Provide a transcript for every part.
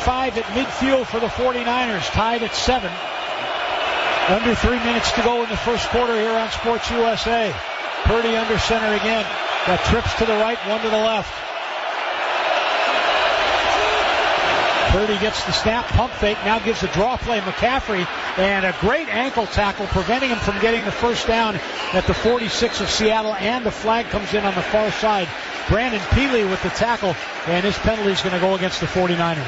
45 at midfield for the 49ers, tied at 7. Under 3 minutes to go in the first quarter here on Sports USA. Purdy under center again. Got trips to the right, one to the left. Purdy gets the snap, pump fake, now gives a draw play. McCaffrey, and a great ankle tackle preventing him from getting the first down at the 46 of Seattle, and the flag comes in on the far side. Brandon Peely with the tackle, and his penalty is going to go against the 49ers.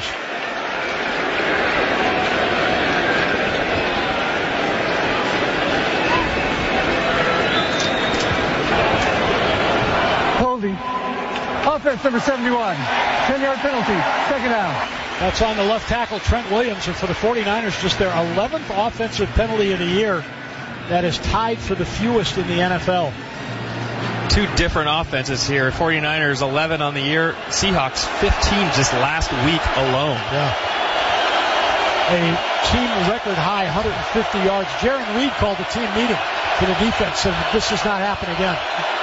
Holding. Offense number 71. 10-yard penalty. Second down. That's on the left tackle, Trent Williams, and for the 49ers, just their 11th offensive penalty of the year. That is tied for the fewest in the NFL. Two different offenses here. 49ers 11 on the year. Seahawks 15 just last week alone. Yeah. A team record high, 150 yards. Jaron Reed called the team meeting for the defense, and this does not happen again.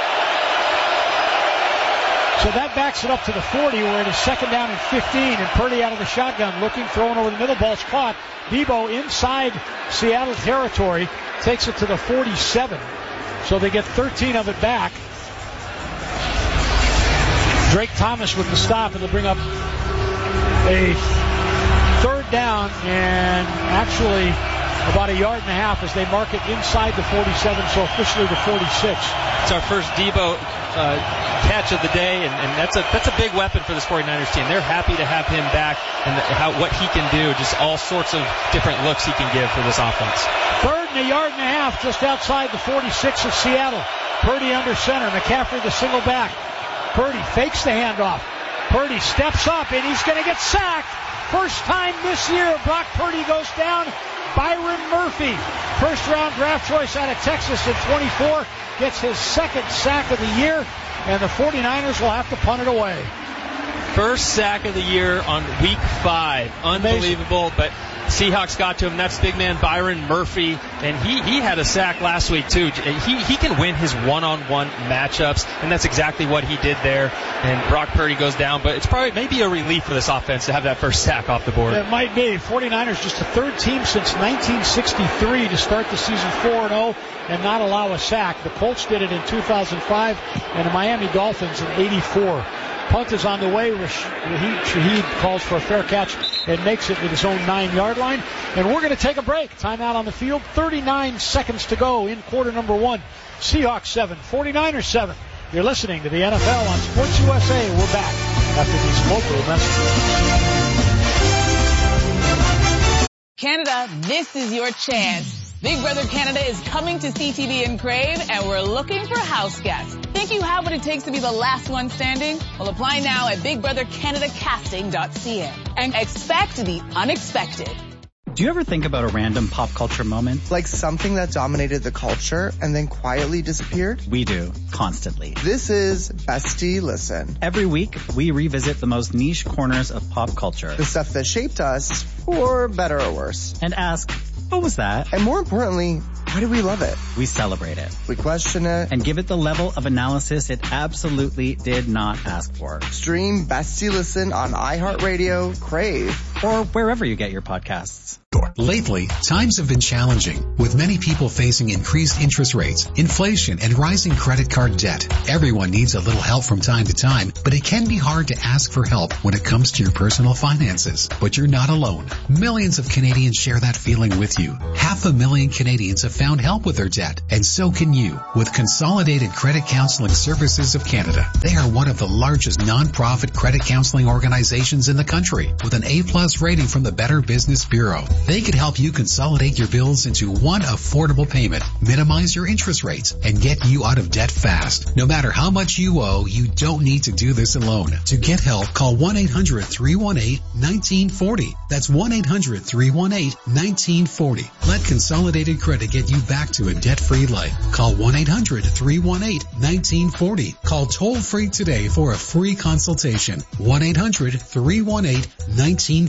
So that backs it up to the 40, where it is second down and 15, and Purdy out of the shotgun, looking, throwing over the middle, ball's caught. Debo inside Seattle territory, takes it to the 47. So they get 13 of it back. Drake Thomas with the stop, and they'll bring up a third down, and actually about a yard and a half as they mark it inside the 47, so officially the 46. It's our first Debo catch of the day, and that's a big weapon for this 49ers team. They're happy to have him back, and what he can do, just all sorts of different looks he can give for this offense. Third and a yard and a half just outside the 46 of Seattle. Purdy under center. McCaffrey the single back. Purdy fakes the handoff. Purdy steps up, and he's going to get sacked. First time this year, Brock Purdy goes down. Byron Murphy, first-round draft choice out of Texas at 24, gets his second sack of the year, and the 49ers will have to punt it away. First sack of the year on week 5. Unbelievable, but Seahawks got to him. That's big man Byron Murphy, and he had a sack last week too. He can win his one-on-one matchups, and that's exactly what he did there. And Brock Purdy goes down, but it's probably maybe a relief for this offense to have that first sack off the board. It might be. 49ers just the third team since 1963 to start the season 4-0 and not allow a sack. The Colts did it in 2005, and the Miami Dolphins in 84. Punt is on the way. Shaheed calls for a fair catch and makes it with his own 9-yard line. And we're going to take a break. Timeout on the field. 39 seconds to go in quarter number 1. Seahawks 7, 49ers 7. You're listening to the NFL on Sports USA. We're back after these local messages. Canada, this is your chance. Big Brother Canada is coming to CTV and Crave, and we're looking for house guests. Think you have what it takes to be the last one standing? Well, apply now at BigBrotherCanadaCasting.ca and expect the unexpected. Do you ever think about a random pop culture moment? Like something that dominated the culture and then quietly disappeared? We do, constantly. This is Bestie Listen. Every week, we revisit the most niche corners of pop culture. The stuff that shaped us, for better or worse. And ask, what was that? And more importantly, why do we love it? We celebrate it. We question it. And give it the level of analysis it absolutely did not ask for. Stream Bestie Listen on iHeartRadio, Crave, or wherever you get your podcasts. Lately, times have been challenging, with many people facing increased interest rates, inflation, and rising credit card debt. Everyone needs a little help from time to time, but it can be hard to ask for help when it comes to your personal finances. But you're not alone. Millions of Canadians share that feeling with you. 500,000 Canadians have found help with their debt, and so can you, with Consolidated Credit Counseling Services of Canada. They are one of the largest non-profit credit counseling organizations in the country, with an A+ rating from the Better Business Bureau. They could help you consolidate your bills into one affordable payment, minimize your interest rates, and get you out of debt fast. No matter how much you owe, you don't need to do this alone. To get help, call 1-800-318-1940. That's 1-800-318-1940. Let Consolidated Credit get you back to a debt-free life. Call 1-800-318-1940. Call toll-free today for a free consultation. 1-800-318-1940.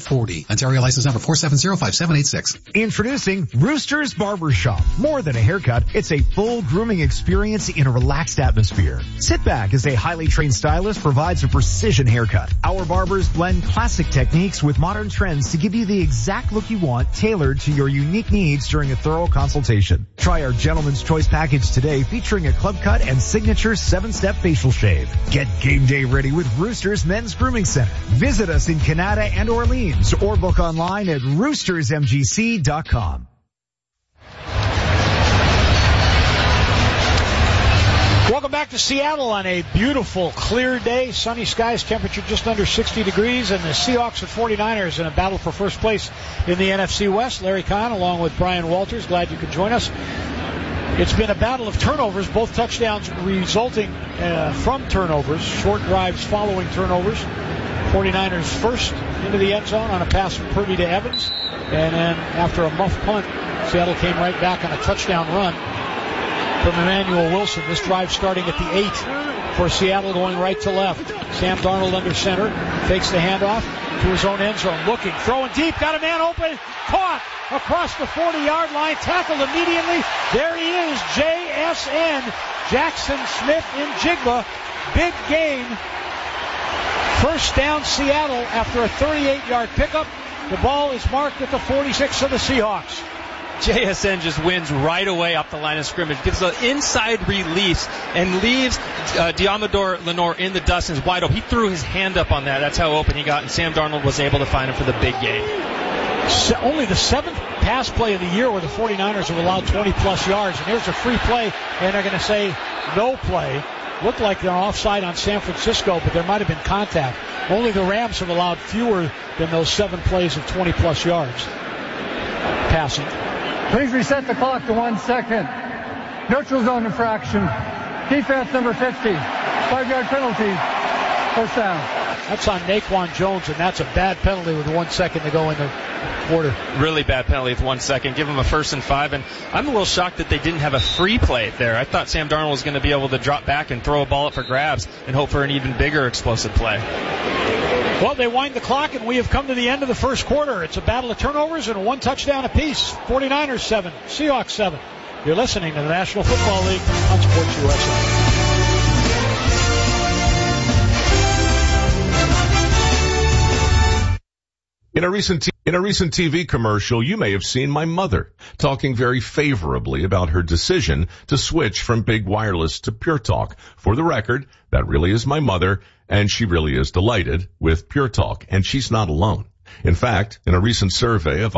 840. Ontario license number 4705786. Introducing Rooster's Barbershop. More than a haircut, it's a full grooming experience in a relaxed atmosphere. Sit back as a highly trained stylist provides a precision haircut. Our barbers blend classic techniques with modern trends to give you the exact look you want, tailored to your unique needs during a thorough consultation. Try our Gentleman's Choice package today, featuring a club cut and signature 7-step facial shave. Get game day ready with Rooster's Men's Grooming Center. Visit us in Canada and Orleans or book online at roostersmgc.com. Welcome back to Seattle on a beautiful, clear day. Sunny skies, temperature just under 60 degrees, and the Seahawks and 49ers in a battle for first place in the NFC West. Larry Kahn along with Brian Walters. Glad you could join us. It's been a battle of turnovers, both touchdowns resulting from turnovers, short drives following turnovers. 49ers first into the end zone on a pass from Purdy to Evans, and then after a muff punt, Seattle came right back on a touchdown run from Emmanuel Wilson. This drive starting at the 8 for Seattle, going right to left. Sam Darnold under center, fakes the handoff to his own end zone, looking, throwing deep, got a man open, caught across the 40-yard line, tackled immediately. There he is, JSN, Jackson Smith in Jigba. Big game. First down Seattle after a 38-yard pickup. The ball is marked at the 46 of the Seahawks. JSN just wins right away up the line of scrimmage, gives an inside release, and leaves Diamador Lenore in the dust and is wide open. He threw his hand up on that. That's how open he got, and Sam Darnold was able to find him for the big game. Only the 7th pass play of the year where the 49ers have allowed 20-plus yards, and here's a free play, and they're going to say no play. Looked like they're offside on San Francisco, but there might have been contact. Only the Rams have allowed fewer than those 7 plays of 20-plus yards passing. Please reset the clock to 1 second. Neutral zone infraction. Defense number 50. 5-yard penalty. First down. That's on Naquan Jones, and that's a bad penalty with 1 second to go in the quarter. Really bad penalty with 1 second. Give them a 1st and 5, and I'm a little shocked that they didn't have a free play there. I thought Sam Darnold was going to be able to drop back and throw a ball up for grabs and hope for an even bigger explosive play. Well, they wind the clock, and we have come to the end of the first quarter. It's a battle of turnovers and 1 touchdown apiece. 49ers 7, Seahawks 7. You're listening to the National Football League on Sports USA. In a recent TV commercial, you may have seen my mother talking very favorably about her decision to switch from Big Wireless to Pure Talk. For the record, that really is my mother, and she really is delighted with Pure Talk, and she's not alone. In fact, in a recent survey of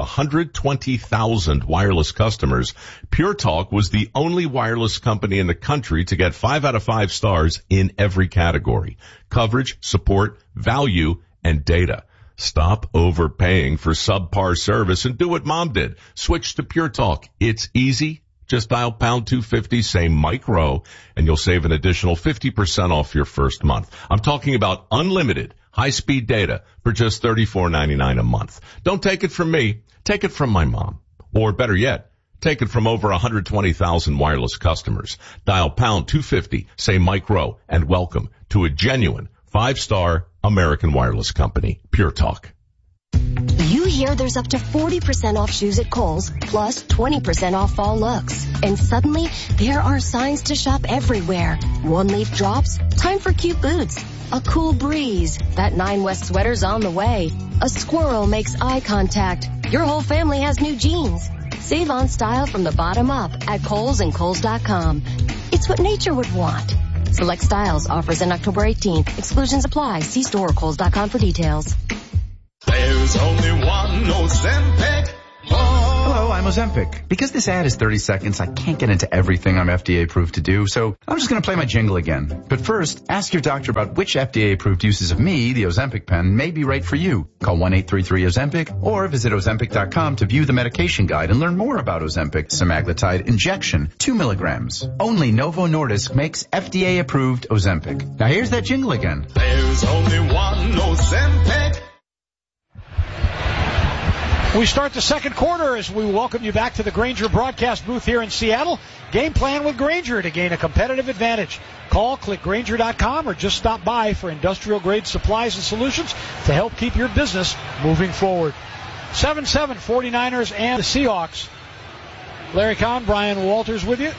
120,000 wireless customers, Pure Talk was the only wireless company in the country to get 5 out of 5 stars in every category: coverage, support, value, and data. Stop overpaying for subpar service and do what Mom did. Switch to Pure Talk. It's easy. Just dial pound 250, say Mike Rowe, and you'll save an additional 50% off your first month. I'm talking about unlimited high-speed data for just $34.99 a month. Don't take it from me. Take it from my mom. Or better yet, take it from over 120,000 wireless customers. Dial pound 250, say Mike Rowe, and welcome to a genuine 5-star American wireless company, Pure Talk. You hear there's up to 40% off shoes at Kohl's, plus 20% off fall looks. And suddenly, there are signs to shop everywhere. One-leaf drops, time for cute boots. A cool breeze, that 9 West sweater's on the way. A squirrel makes eye contact. Your whole family has new jeans. Save on style from the bottom up at Kohl's and Kohl's.com. It's what nature would want. Select styles, offers in October 18th. Exclusions apply. See store or Kohl's.com for details. There's only one Ozempic. Hello, I'm Ozempic. Because this ad is 30 seconds, I can't get into everything I'm FDA approved to do, so I'm just going to play my jingle again. But first, ask your doctor about which FDA approved uses of me, the Ozempic pen, may be right for you. Call 1-833-OZEMPIC or visit Ozempic.com to view the medication guide and learn more about Ozempic semaglutide injection, 2 milligrams. Only Novo Nordisk makes FDA approved Ozempic. Now here's that jingle again. There's only one Ozempic. We start the second quarter as we welcome you back to the Grainger broadcast booth here in Seattle. Game plan with Grainger to gain a competitive advantage. Call, click Grainger.com, or just stop by for industrial-grade supplies and solutions to help keep your business moving forward. 7-7, 49ers and the Seahawks. Larry Kahn, Brian Walters with you.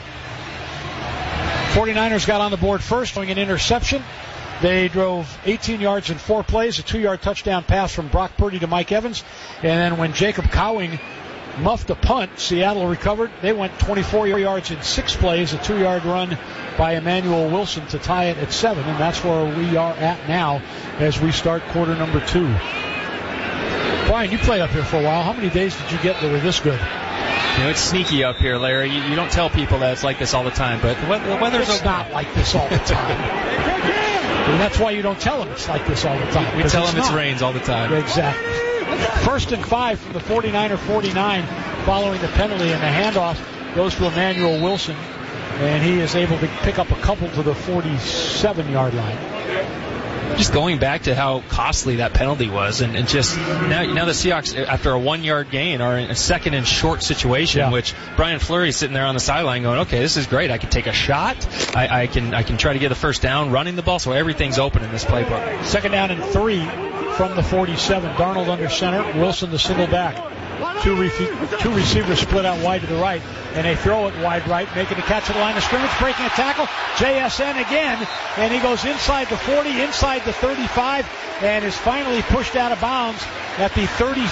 49ers got on the board first, throwing an interception. They drove 18 yards in 4 plays, a 2-yard touchdown pass from Brock Purdy to Mike Evans. And then when Jacob Cowing muffed a punt, Seattle recovered. They went 24 yards in 6 plays, a 2-yard run by Emmanuel Wilson to tie it at 7. And that's where we are at now as we start quarter number 2. Brian, you played up here for a while. How many days did you get that were this good? You know, it's sneaky up here, Larry. You don't tell people that it's like this all the time, but the weather's it's not like this all the time. And that's why you don't tell them it's like this all the time. We tell them it rains all the time. Exactly. 1st and 5 from the 49er 49 following the penalty, and the handoff goes to Emmanuel Wilson, and he is able to pick up a couple to the 47-yard line. Just going back to how costly that penalty was, and just now the Seahawks, after a 1-yard gain, are in a second and short situation, which Brian Fleury is sitting there on the sideline going, okay, this is great. I can take a shot. I can try to get a first down running the ball, so everything's open in this playbook. 2nd down and 3 from the 47. Darnold under center, Wilson the single back. Two receivers split out wide to the right, and they throw it wide right, making the catch at the line of scrimmage, breaking a tackle. JSN again, and he goes inside the 40, inside the 35, and is finally pushed out of bounds at the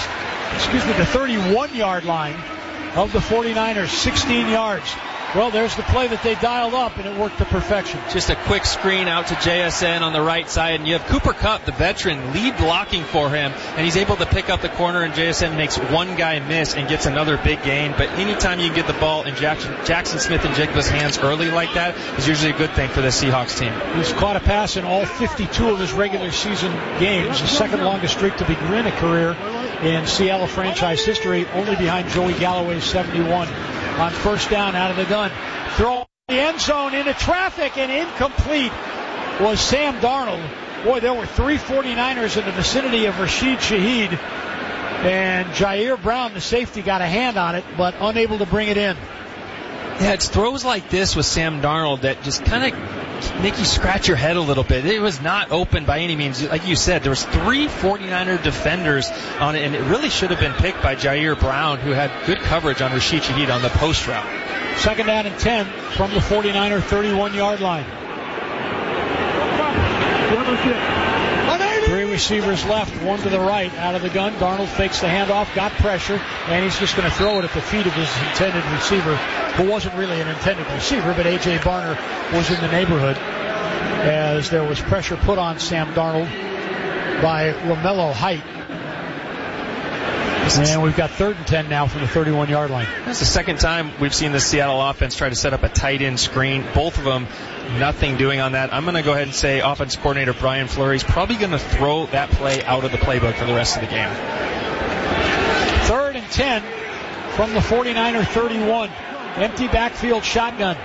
31-yard line of the 49ers, 16 yards. Well, there's the play that they dialed up, and it worked to perfection. Just a quick screen out to JSN on the right side, and you have Cooper Kupp, the veteran, lead blocking for him, and he's able to pick up the corner, and JSN makes one guy miss and gets another big gain. But anytime you can get the ball in Jackson Smith and Jacob's hands early like that is usually a good thing for the Seahawks team. He's caught a pass in all 52 of his regular season games, the second longest streak to begin a career in Seattle franchise history, only behind Joey Galloway's 71. On first down, out of the gun. Throw in the end zone into traffic, and incomplete was Sam Darnold. Boy, there were 3 49ers in the vicinity of Rashid Shaheed, and Jair Brown, the safety, got a hand on it, but unable to bring it in. Yeah, it's throws like this with Sam Darnold that just kind of make you scratch your head a little bit. It was not open by any means. Like you said, there was 3 49er defenders on it, and it really should have been picked by Jair Brown, who had good coverage on Rashid Shaheed on the post route. 2nd down and 10 from the 49er 31-yard line. 3 receivers left, 1 to the right, out of the gun. Darnold fakes the handoff, got pressure, and he's just going to throw it at the feet of his intended receiver, who wasn't really an intended receiver, but A.J. Barner was in the neighborhood as there was pressure put on Sam Darnold by LaMelo Height. And we've got 3rd and 10 now from the 31-yard line. That's the second time we've seen the Seattle offense try to set up a tight end screen. Both of them, nothing doing on that. I'm going to go ahead and say offense coordinator Brian Fleury is probably going to throw that play out of the playbook for the rest of the game. 3rd and 10 from the 49er 31. Empty backfield shotgun.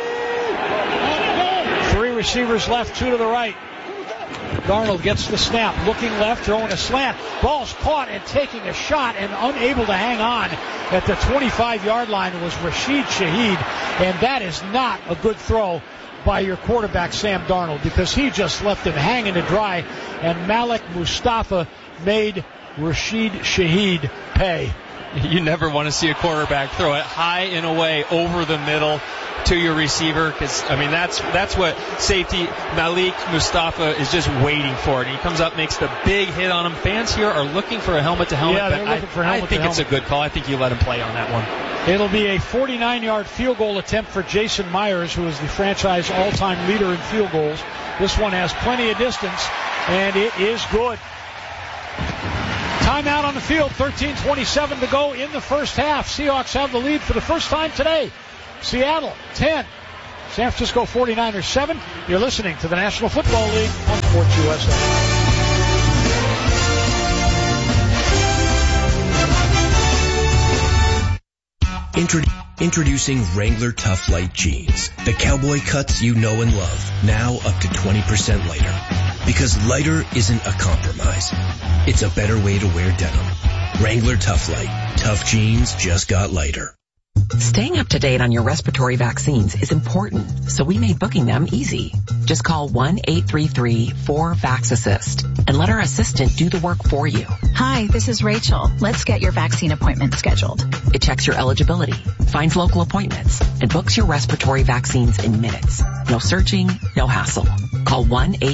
3 receivers left, 2 to the right. Darnold gets the snap, looking left, throwing a slant. Ball's caught and taking a shot, and unable to hang on at the 25-yard line was Rashid Shaheed, and that is not a good throw by your quarterback, Sam Darnold, because he just left him hanging to dry, and Malik Mustafa made Rashid Shaheed pay. You never want to see a quarterback throw it high and away over the middle to your receiver, because I mean that's what safety Malik Mustafa is just waiting for. And he comes up, makes the big hit on him. Fans here are looking for a helmet to helmet, but I think it's a good call. I think you let him play on that one. It'll be a 49-yard field goal attempt for Jason Myers, who is the franchise all-time leader in field goals. This one has plenty of distance, and it is good. Timeout on the field, 13:27 to go in the first half. Seahawks have the lead for the first time today. Seattle 10, San Francisco 49ers 7. You're listening to the National Football League on Sports USA. Introducing Wrangler Tough Light Jeans. The cowboy cuts you know and love. Now up to 20% lighter. Because lighter isn't a compromise. It's a better way to wear denim. Wrangler Tough Light. Tough jeans just got lighter. Staying up to date on your respiratory vaccines is important, so we made booking them easy. Just call 1-833-4VAX-ASSIST and let our assistant do the work for you. Hi, this is Rachel. Let's get your vaccine appointment scheduled. It checks your eligibility, finds local appointments, and books your respiratory vaccines in minutes. No searching, no hassle. Call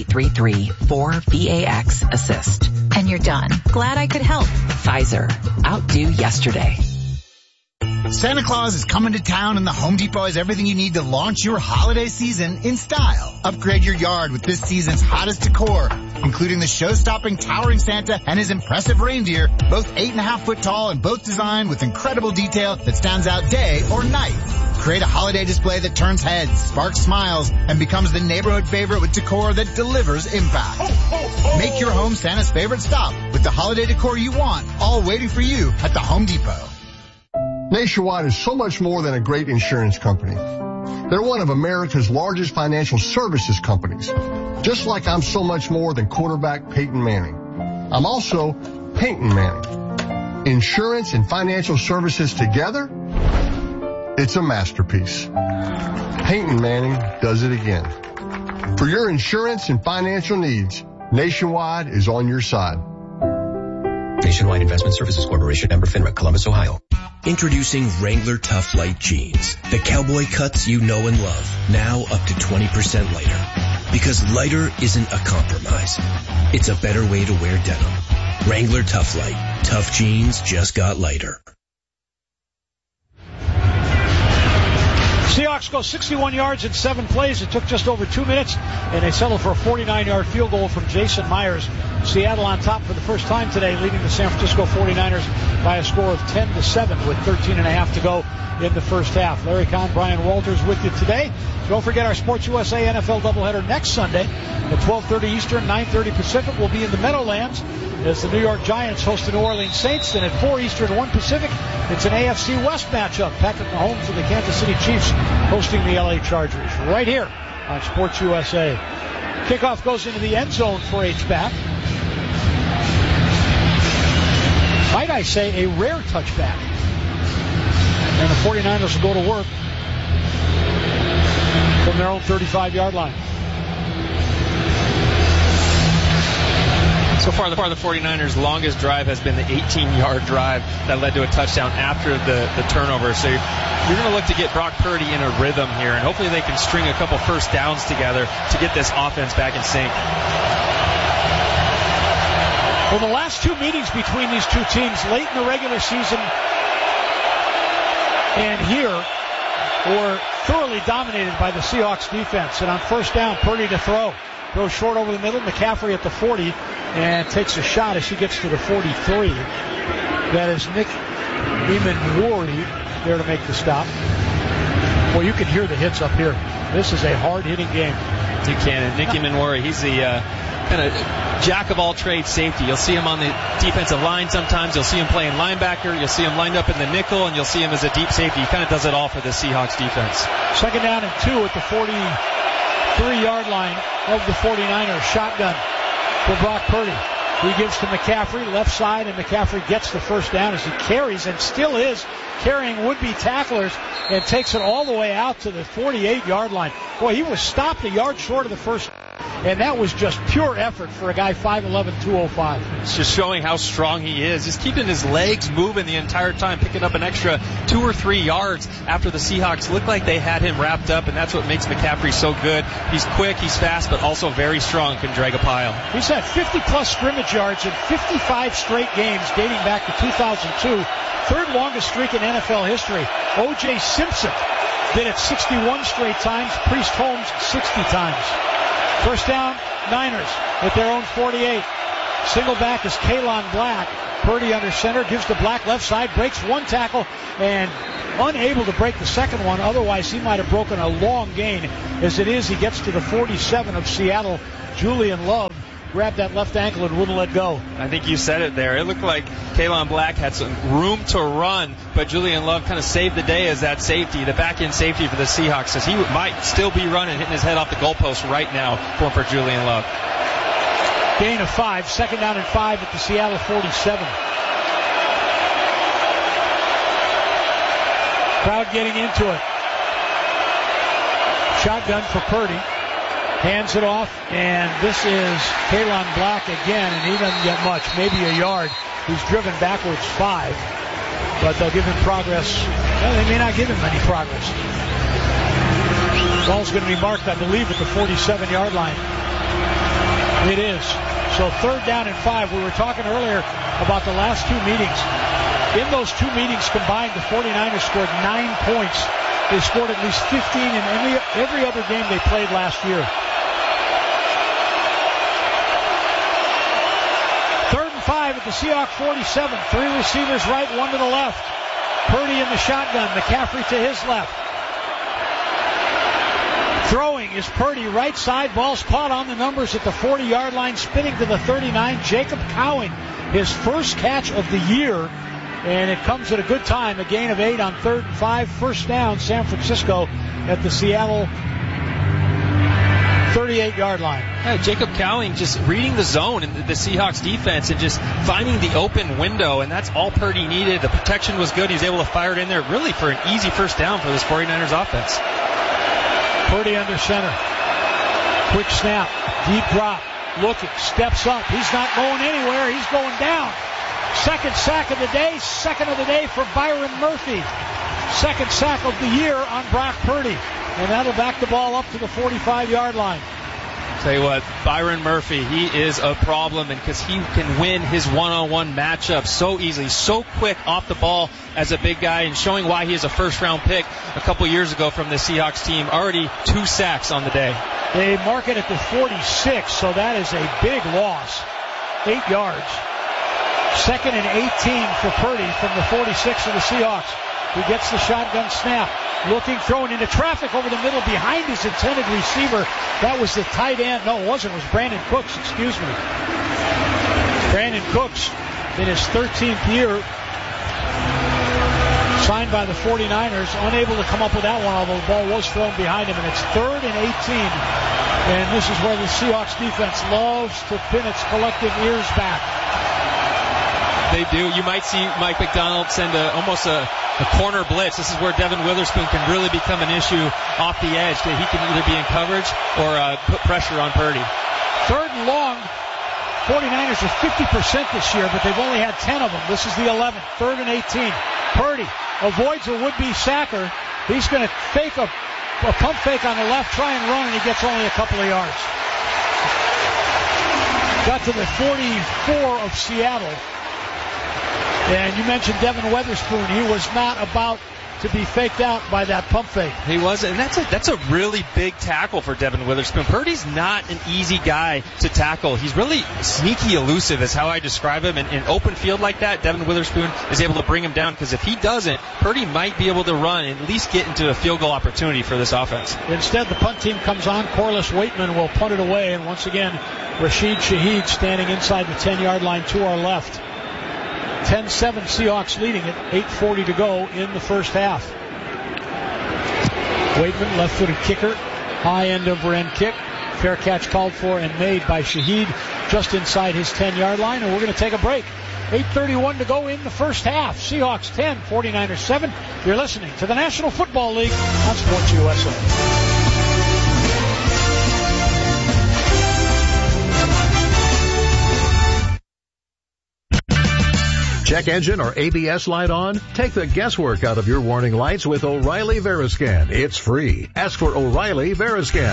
1-833-4VAX-ASSIST. And you're done. Glad I could help. Pfizer. Outdo yesterday. Santa Claus is coming to town, and the Home Depot has everything you need to launch your holiday season in style. Upgrade your yard with this season's hottest decor, including the show-stopping towering Santa and his impressive reindeer, both 8.5 foot tall and both designed with incredible detail that stands out day or night. Create a holiday display that turns heads, sparks smiles, and becomes the neighborhood favorite with decor that delivers impact. Make your home Santa's favorite stop with the holiday decor you want, all waiting for you at the Home Depot. Nationwide is so much more than a great insurance company. They're one of America's largest financial services companies. Just like I'm so much more than quarterback Peyton Manning. I'm also Peyton Manning. Insurance and financial services together? It's a masterpiece. Peyton Manning does it again. For your insurance and financial needs, Nationwide is on your side. Nationwide Investment Services Corporation, member FINRA, Columbus, Ohio. Introducing Wrangler Tough Light jeans. The cowboy cuts you know and love. Now up to 20% lighter. Because lighter isn't a compromise. It's a better way to wear denim. Wrangler Tough Light. Tough jeans just got lighter. Seahawks go 61 yards in 7 plays. It took just over 2 minutes, and they settled for a 49-yard field goal from Jason Myers. Seattle on top for the first time today, leading the San Francisco 49ers by a score of 10-7 with 13.5 to go in the first half. Larry Kahn, Brian Walters with you today. Don't forget our Sports USA NFL doubleheader next Sunday at 12:30 Eastern, 9:30 Pacific. We'll be in the Meadowlands as the New York Giants host the New Orleans Saints. Then at 4 Eastern, 1 Pacific, it's an AFC West matchup. Patrick Mahomes and the Kansas City Chiefs hosting the LA Chargers right here on Sports USA. Kickoff goes into the end zone for H-back. Might I say a rare touchback. And the 49ers will go to work from their own 35-yard line. So far, the 49ers' longest drive has been the 18-yard drive that led to a touchdown after the turnover. So you're going to look to get Brock Purdy in a rhythm here, and hopefully they can string a couple first downs together to get this offense back in sync. Well, the last 2 meetings between these two teams late in the regular season and here were thoroughly dominated by the Seahawks defense. And on first down, Purdy to throw. Goes short over the middle. McCaffrey at the 40 and takes a shot as he gets to the 43. That is Nick Emanwori there to make the stop. Well, you can hear the hits up here. This is a hard-hitting game. You can. And Nick Emanwori, he's the kind of jack-of-all-trades safety. You'll see him on the defensive line sometimes. You'll see him playing linebacker. You'll see him lined up in the nickel, and you'll see him as a deep safety. He kind of does it all for the Seahawks defense. Second down and 2 at the 43-yard line of the 49ers. Shotgun for Brock Purdy. He gives to McCaffrey, left side, and McCaffrey gets the first down as he carries and still is carrying would-be tacklers and takes it all the way out to the 48-yard line. Boy, he was stopped a yard short of the first, and that was just pure effort for a guy 5'11", 205. It's just showing how strong he is. Just keeping his legs moving the entire time, picking up an extra 2 or 3 yards after the Seahawks looked like they had him wrapped up, and that's what makes McCaffrey so good. He's quick, he's fast, but also very strong, can drag a pile. He's had 50-plus scrimmage yards in 55 straight games dating back to 2002. Third longest streak in NFL history. O.J. Simpson did it 61 straight times. Priest Holmes 60 times. First down, Niners at their own 48. Single back is Kalon Black. Purdy under center, gives to Black left side, breaks one tackle, and unable to break the second one. Otherwise, he might have broken a long gain. As it is, he gets to the 47 of Seattle. Julian Love grabbed that left ankle and wouldn't let go. I think you said it there. It looked like Kalon Black had some room to run, but Julian Love kind of saved the day as that safety, the back-end safety for the Seahawks, as he might still be running, hitting his head off the goalpost right now, going for Julian Love. Gain of 5, second down and 5 at the Seattle 47. Crowd getting into it. Shotgun for Purdy. Hands it off, and this is Kalon Black again, and he doesn't get much, maybe a yard. He's driven backwards 5, but they'll give him progress. Well, they may not give him any progress. Ball's going to be marked, I believe, at the 47-yard line. It is. So 3rd down and 5. We were talking earlier about the last 2 meetings. In those 2 meetings combined, the 49ers scored 9 points. They scored at least 15 in every other game they played last year. 3rd and 5 at the Seahawks 47. 3 receivers right, 1 to the left. Purdy in the shotgun. McCaffrey to his left. Throwing is Purdy right side. Ball's caught on the numbers at the 40-yard line. Spinning to the 39. Jacob Cowing, his first catch of the year. And it comes at a good time. A gain of 8 on 3rd and 5. First down, San Francisco at the Seattle 38-yard line. Yeah, Jacob Cowing just reading the zone in the Seahawks defense and just finding the open window, and that's all Purdy needed. The protection was good. He's able to fire it in there really for an easy first down for this 49ers offense. Purdy under center. Quick snap. Deep drop. Looking. Steps up. He's not going anywhere. He's going down. Second sack of the day. Second of the day for Byron Murphy. Second sack of the year on Brock Purdy. And that'll back the ball up to the 45-yard line. Tell you what, Byron Murphy, he is a problem, and because he can win his one-on-one matchup so easily, so quick off the ball as a big guy, and showing why he is a first-round pick a couple years ago from the Seahawks team. Already 2 sacks on the day. They mark it at the 46, so that is a big loss. 8 yards. 2nd and 18 for Purdy from the 46 of the Seahawks. He gets the shotgun snap. Looking, thrown into traffic over the middle behind his intended receiver. That was the tight end. No, it wasn't. It was Brandon Cooks, excuse me. Brandon Cooks in his 13th year, signed by the 49ers, unable to come up with that one, although the ball was thrown behind him, and it's 3rd and 18. And this is where the Seahawks defense loves to pin its collective ears back. They do. You might see Mike McDonald send almost a corner blitz. This is where Devin Witherspoon can really become an issue off the edge. That he can either be in coverage or put pressure on Purdy. 3rd and long. 49ers are 50% this year, but they've only had 10 of them. This is the 11th. 3rd and 18. Purdy avoids a would-be sacker. He's going to fake a pump fake on the left, try and run, and he gets only a couple of yards. Got to the 44 of Seattle. And you mentioned Devin Witherspoon. He was not about to be faked out by that pump fake. He wasn't, and that's a really big tackle for Devin Witherspoon. Purdy's not an easy guy to tackle. He's really sneaky elusive is how I describe him. In open field like that, Devin Witherspoon is able to bring him down, because if he doesn't, Purdy might be able to run and at least get into a field goal opportunity for this offense. Instead, the punt team comes on. Corliss Waitman will punt it away, and once again, Rashid Shaheed standing inside the 10-yard line to our left. 10-7 Seahawks leading it. 8:40 to go in the first half. Waitman, left-footed kicker. High end over end kick. Fair catch called for and made by Shaheed just inside his 10-yard line. And we're going to take a break. 8:31 to go in the first half. Seahawks 10, 49ers 7. You're listening to the National Football League on Sports USA. Check engine or ABS light on? Take the guesswork out of your warning lights with O'Reilly Veriscan. It's free. Ask for O'Reilly Veriscan.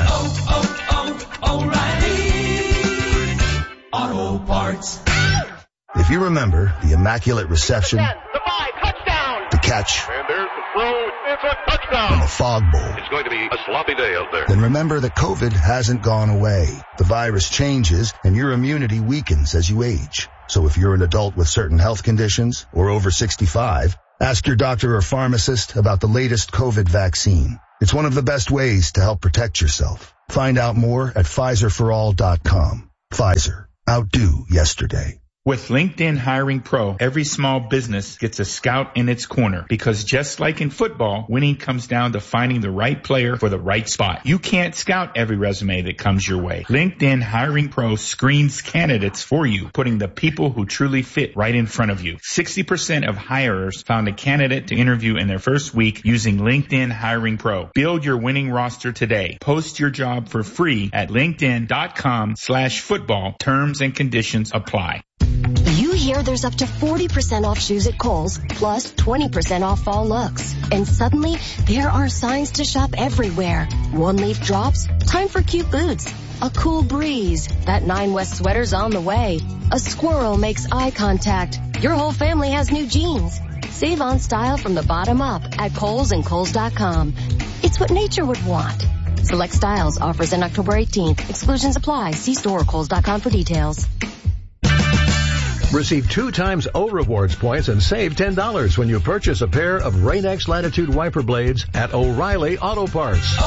O'Reilly Auto Parts. If you remember the immaculate reception, the 5, touchdown, the catch, and there's the throw, it's a touchdown, and the fog bowl, it's going to be a sloppy day out there. Then remember that COVID hasn't gone away. The virus changes and your immunity weakens as you age. So if you're an adult with certain health conditions or over 65, ask your doctor or pharmacist about the latest COVID vaccine. It's one of the best ways to help protect yourself. Find out more at PfizerForAll.com. Pfizer. Outdo yesterday. With LinkedIn Hiring Pro, every small business gets a scout in its corner because just like in football, winning comes down to finding the right player for the right spot. You can't scout every resume that comes your way. LinkedIn Hiring Pro screens candidates for you, putting the people who truly fit right in front of you. 60% of hirers found a candidate to interview in their first week using LinkedIn Hiring Pro. Build your winning roster today. Post your job for free at linkedin.com/football. Terms and conditions apply. You hear there's up to 40% off shoes at Kohl's, plus 20% off fall looks. And suddenly, there are signs to shop everywhere. One leaf drops, time for cute boots. A cool breeze, that 9 West sweater's on the way. A squirrel makes eye contact. Your whole family has new jeans. Save on style from the bottom up at Kohl's and Kohl's.com. It's what nature would want. Select styles, offers in October 18th. Exclusions apply. See store or Kohl's.com for details. Receive 2 times O Rewards points and save $10 when you purchase a pair of Rain-X Latitude wiper blades at O'Reilly Auto Parts.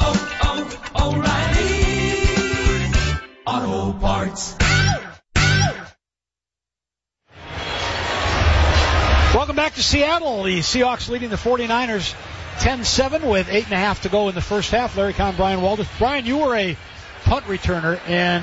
O'Reilly Auto Parts. Welcome back to Seattle. The Seahawks leading the 49ers 10-7 with 8.5 to go in the first half. Larry Kahn, Brian Walden. Brian, you were a punt returner, and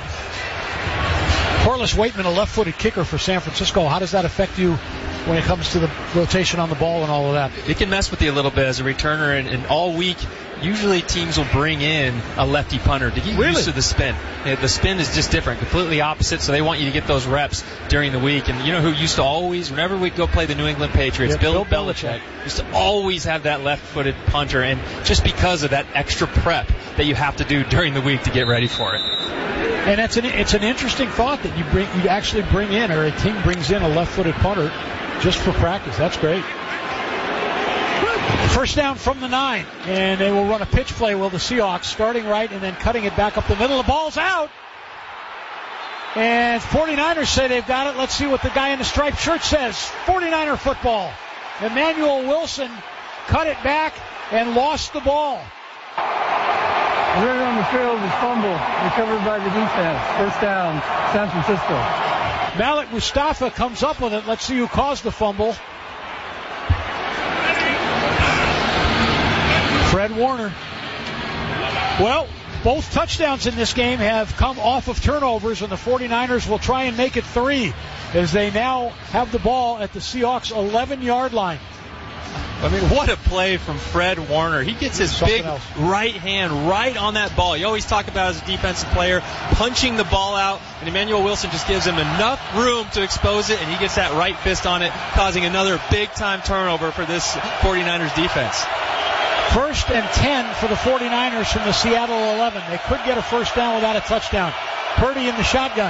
Corliss Waitman, a left-footed kicker for San Francisco. How does that affect you when it comes to the rotation on the ball and all of that? It can mess with you a little bit as a returner, and all week, usually teams will bring in a lefty punter to get used to the spin. The spin is just different, completely opposite, so they want you to get those reps during the week. And you know who used to always, whenever we'd go play the New England Patriots, Bill Belichick used to always have that left-footed punter, and just because of that extra prep that you have to do during the week to get ready for it. And it's an interesting thought that you actually bring in, or a team brings in a left-footed punter just for practice. That's great. First down from the 9, and they will run a pitch play. Will the Seahawks starting right and then cutting it back up the middle. The ball's out, and 49ers say they've got it. Let's see what the guy in the striped shirt says. 49er football. Emmanuel Wilson cut it back and lost the ball. Right on the field is fumble, recovered by the defense. First down, San Francisco. Malik Mustafa comes up with it. Let's see who caused the fumble. Fred Warner. Well, both touchdowns in this game have come off of turnovers, and the 49ers will try and make it 3 as they now have the ball at the Seahawks 11-yard line. I mean, what a play from Fred Warner. He gets his big right hand right on that ball. You always talk about as a defensive player, punching the ball out, and Emmanuel Wilson just gives him enough room to expose it, and he gets that right fist on it, causing another big-time turnover for this 49ers defense. First and 10 for the 49ers from the Seattle 11. They could get a first down without a touchdown. Purdy in the shotgun.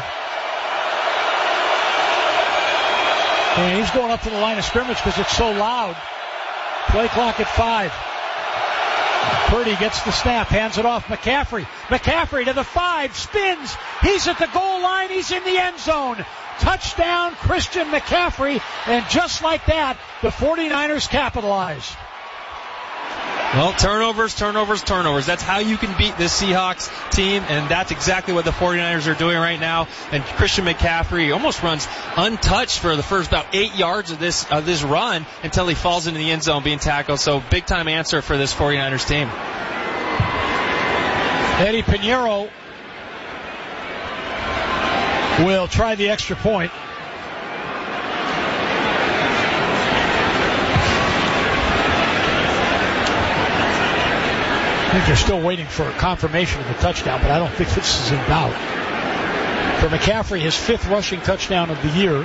And he's going up to the line of scrimmage because it's so loud. Play clock at 5. Purdy gets the snap, hands it off. McCaffrey to the 5, spins. He's at the goal line. He's in the end zone. Touchdown, Christian McCaffrey. And just like that, the 49ers capitalize. Well, turnovers. That's how you can beat this Seahawks team, and that's exactly what the 49ers are doing right now. And Christian McCaffrey almost runs untouched for the first about 8 yards of this run until he falls into the end zone being tackled. So big-time answer for this 49ers team. Eddie Pinheiro will try the extra point. I think they're still waiting for confirmation of the touchdown, but I don't think this is in doubt. For McCaffrey, his 5th rushing touchdown of the year.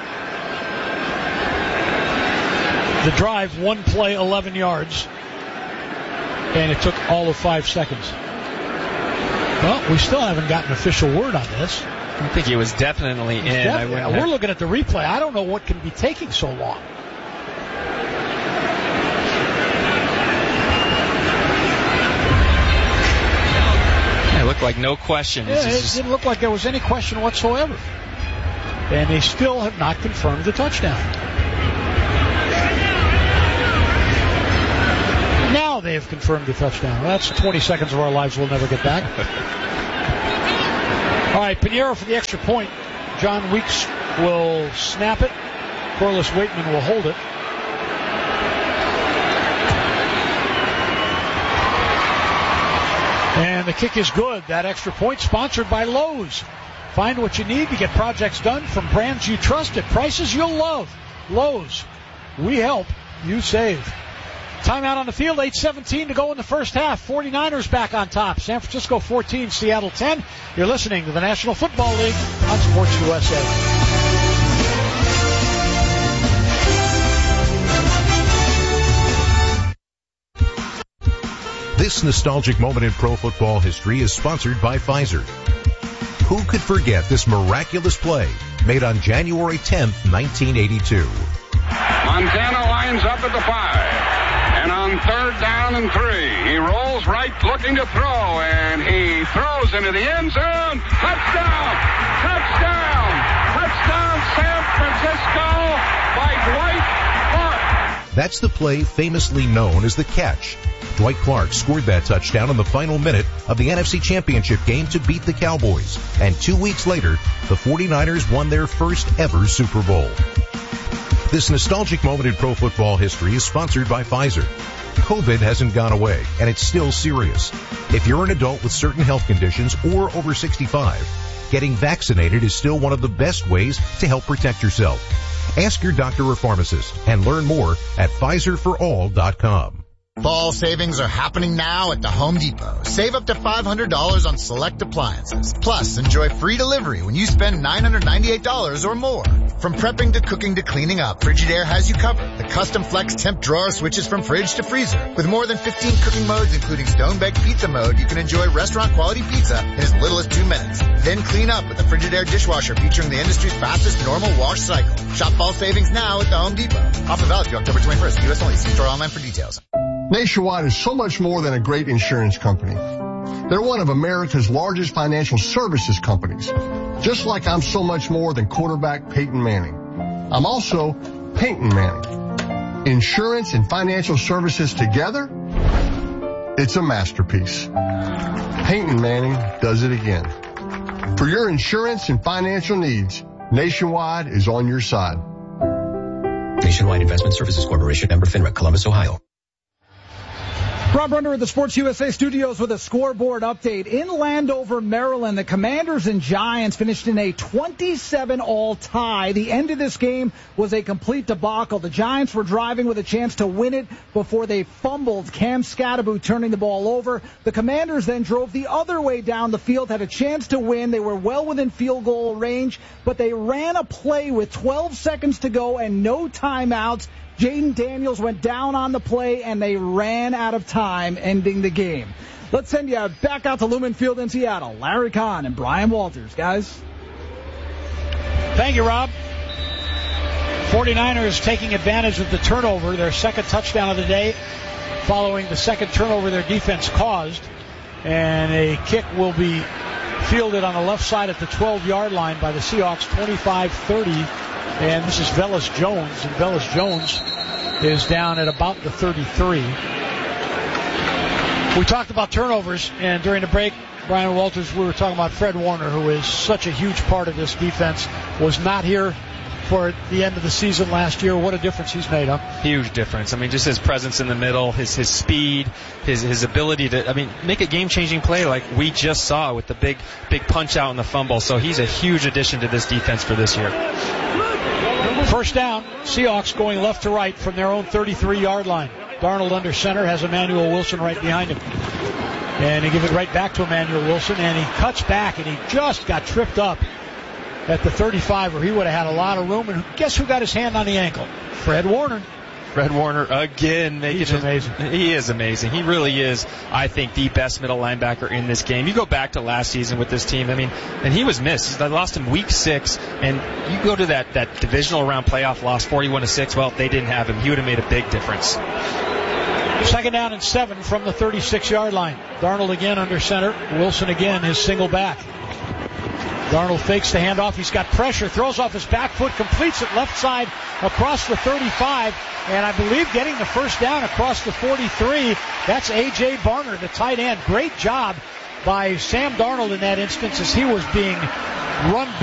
The drive, 1 play, 11 yards. And it took all of 5 seconds. Well, we still haven't gotten official word on this. I think he was definitely in. We're looking at the replay. I don't know what can be taking so long. It looked like no question. Yeah, it didn't look like there was any question whatsoever. And they still have not confirmed the touchdown. Now they have confirmed the touchdown. Well, that's 20 seconds of our lives we'll never get back. All right, Pinheiro for the extra point. John Weeks will snap it. Corliss Waitman will hold it. And the kick is good. That extra point sponsored by Lowe's. Find what you need to get projects done from brands you trust at prices you'll love. Lowe's. We help. You save. Timeout on the field. 8:17 to go in the first half. 49ers back on top. San Francisco 14, Seattle 10. You're listening to the National Football League on Sports USA. This nostalgic moment in pro football history is sponsored by Pfizer. Who could forget this miraculous play made on January 10th, 1982? Montana lines up at the 5. And on 3rd down and 3, he rolls right looking to throw, and he throws into the end zone. Touchdown! Touchdown! Touchdown San Francisco by Dwight Clark. That's the play famously known as the catch. Dwight Clark scored that touchdown in the final minute of the NFC Championship game to beat the Cowboys. And 2 weeks later, the 49ers won their first ever Super Bowl. This nostalgic moment in pro football history is sponsored by Pfizer. COVID hasn't gone away, and it's still serious. If you're an adult with certain health conditions or over 65, getting vaccinated is still one of the best ways to help protect yourself. Ask your doctor or pharmacist and learn more at PfizerForAll.com. Fall savings are happening now at the Home Depot. Save up to $500 on select appliances. Plus, enjoy free delivery when you spend $998 or more. From prepping to cooking to cleaning up, Frigidaire has you covered. The custom flex temp drawer switches from fridge to freezer. With more than 15 cooking modes, including stone-baked pizza mode, you can enjoy restaurant-quality pizza in as little as 2 minutes. Then clean up with the Frigidaire dishwasher featuring the industry's fastest normal wash cycle. Shop fall savings now at the Home Depot. Offer valid through October 21st. U.S. only. See store online for details. Nationwide is so much more than a great insurance company. They're one of America's largest financial services companies. Just like I'm so much more than quarterback Peyton Manning. I'm also Peyton Manning. Insurance and financial services together, it's a masterpiece. Peyton Manning does it again. For your insurance and financial needs, Nationwide is on your side. Nationwide Investment Services Corporation, member FINRA, Columbus, Ohio. Rob Brunner at the Sports USA studios with a scoreboard update. In Landover, Maryland, the Commanders and Giants finished in a 27-all tie. The end of this game was a complete debacle. The Giants were driving with a chance to win it before they fumbled. Cam Scatterbo turning the ball over. The Commanders then drove the other way down the field, had a chance to win. They were well within field goal range, but they ran a play with 12 seconds to go and no timeouts. Jaden Daniels went down on the play, and they ran out of time, ending the game. Let's send you back out to Lumen Field in Seattle. Larry Kahn and Brian Walters, guys. Thank you, Rob. 49ers taking advantage of the turnover, their second touchdown of the day, following the second turnover their defense caused. And a kick will be fielded on the left side at the 12-yard line by the Seahawks, 25-30. And this is Velus Jones, and Velus Jones is down at about the 33. We talked about turnovers, and during the break, Brian Walters, we were talking about Fred Warner, who is such a huge part of this defense, was not here for the end of the season last year. What a difference he's made, huh? Huge difference. I mean, just his presence in the middle, his speed, his ability to, make a game-changing play like we just saw with the big punch out and the fumble. So he's a huge addition to this defense for this year. First down, Seahawks going left to right from their own 33-yard line. Darnold under center, has Emmanuel Wilson right behind him. And they give it right back to Emmanuel Wilson, and he cuts back, and he just got tripped up at the 35, where he would have had a lot of room. And guess who got his hand on the ankle? Fred Warner. Fred Warner again. He's amazing. He is amazing. He really is, I think, the best middle linebacker in this game. You go back to last season with this team, and he was missed. They lost him week 6, and you go to that divisional round playoff loss, 41-6. Well, they didn't have him. He would have made a big difference. Second down and 7 from the 36-yard line. Darnold again under center. Wilson again, his single back. Darnold fakes the handoff. He's got pressure, throws off his back foot, completes it left side across the 35, and I believe getting the first down across the 43. That's A.J. Barner, the tight end. Great job by Sam Darnold in that instance as he was being run back.